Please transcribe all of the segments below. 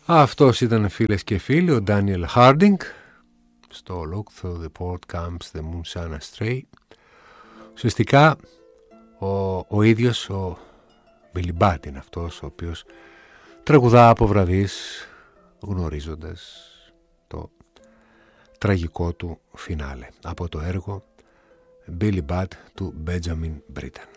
Αυτός ήταν, φίλες και φίλοι, ο Daniel Harding στο Look Through the Port Comes the Moon Shine Astray. Ουσιαστικά ο ίδιος ο Billy Budd είναι αυτός ο οποίος τραγουδά από βραδείς, γνωρίζοντας το τραγικό του φινάλε από το έργο Billy Budd του Benjamin Britten.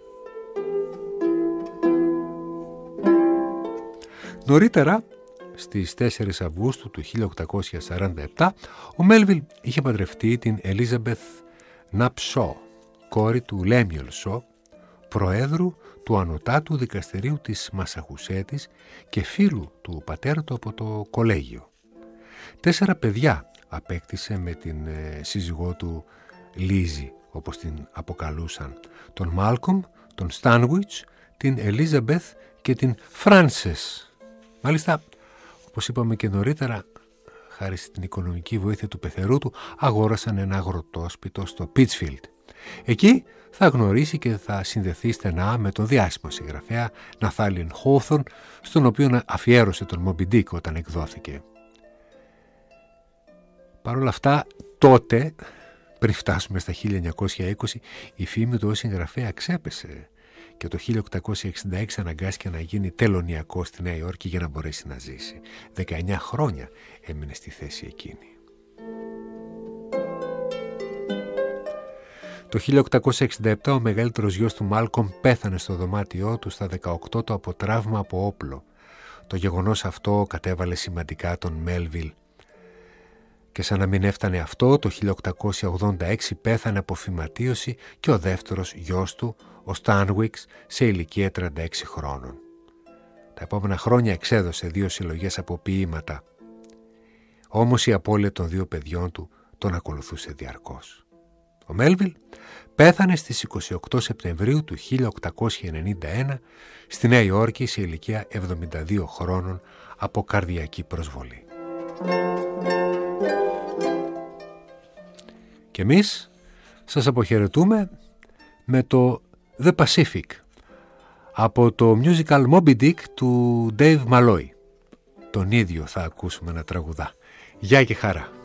Νωρίτερα, στις 4 Αυγούστου του 1847, ο Μέλβιλ είχε παντρευτεί την Elizabeth Knapp Shaw, κόρη του Lemuel Shaw, προέδρου του Ανωτάτου Δικαστηρίου της Μασαχουσέτης και φίλου του πατέρα του από το κολέγιο. 4 παιδιά απέκτησε με την σύζυγό του Λίζη, όπως την αποκαλούσαν, τον Μάλκομ, τον Στάνουιτς, την Elizabeth και την Frances. Μάλιστα, όπως είπαμε και νωρίτερα, χάρη στην οικονομική βοήθεια του πεθερού του, αγόρασαν ένα αγροτόσπιτο στο Pittsfield. Εκεί θα γνωρίσει και θα συνδεθεί στενά με τον διάσημο συγγραφέα Nathaniel Hawthorne, στον οποίο αφιέρωσε τον Moby Dick όταν εκδόθηκε. Παρ' όλα αυτά, τότε, πριν φτάσουμε στα 1920, η φήμη του ως συγγραφέα ξέπεσε και το 1866 αναγκάστηκε να γίνει τελωνιακό στη Νέα Υόρκη για να μπορέσει να ζήσει. 19 χρόνια έμεινε στη θέση εκείνη. Το 1867 ο μεγαλύτερος γιος του Μάλκομ πέθανε στο δωμάτιό του στα 18 του από τραύμα από όπλο. Το γεγονός αυτό κατέβαλε σημαντικά τον Μέλβιλ. Και σαν να μην έφτανε αυτό, το 1886 πέθανε από φυματίωση και ο δεύτερος γιος του, ο Στάνουιξ, σε ηλικία 36 χρόνων. Τα επόμενα χρόνια εξέδωσε 2 συλλογές από ποίηματα. Όμως η απώλεια των 2 παιδιών του τον ακολουθούσε διαρκώς. Ο Μέλβιλ πέθανε στις 28 Σεπτεμβρίου του 1891 στη Νέα Υόρκη σε ηλικία 72 χρόνων από καρδιακή προσβολή. Και εμείς σας αποχαιρετούμε με το The Pacific από το musical Moby Dick του Dave Malloy. Τον ίδιο θα ακούσουμε να τραγουδά. Γεια και χαρά.